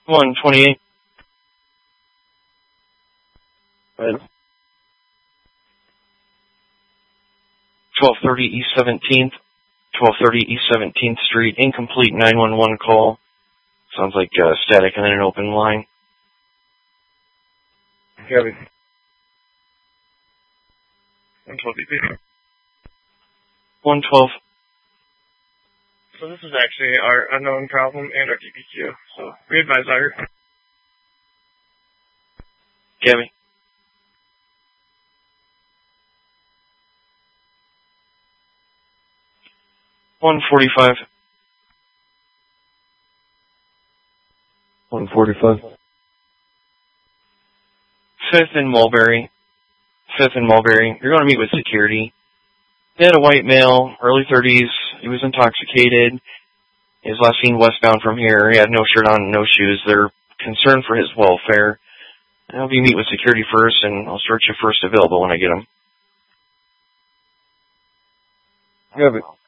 128. Right. 1230 East 17th. 1230 East 17th Street. Incomplete 911 call. Sounds like static and then an open line. Copy. 112 BP. 112. So this is actually our unknown problem and our DPQ. So we advise our... Gabby. 145. 145. 5th and Mulberry. 5th and Mulberry. You're going to meet with security. They had a white male, early 30s. He was intoxicated. He was last seen westbound from here. He had no shirt on, no shoes. They're concerned for his welfare. I'll have you meet with security first, and I'll start you first available when I get him. Copy.